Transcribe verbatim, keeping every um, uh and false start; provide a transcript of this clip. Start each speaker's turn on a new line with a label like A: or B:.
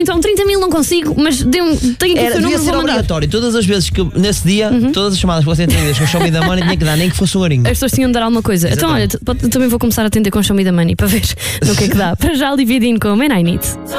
A: Então, trinta mil não consigo, mas dê-me, tenho aqui o
B: Era,
A: seu
B: devia
A: número,
B: ser
A: vou mandar.
B: obrigatório. Todas as vezes que, nesse dia,
A: Uhum.
B: todas as chamadas que fossem atendidas com Show Me the Money, tinha que dar, nem que fosse um arinho.
A: As pessoas tinham de dar alguma coisa. Então, olha,
B: Exatamente.
A: t- também vou começar a atender com Show Me the Money para ver no que é que dá. Para já, Olivia Dean com Man I Need.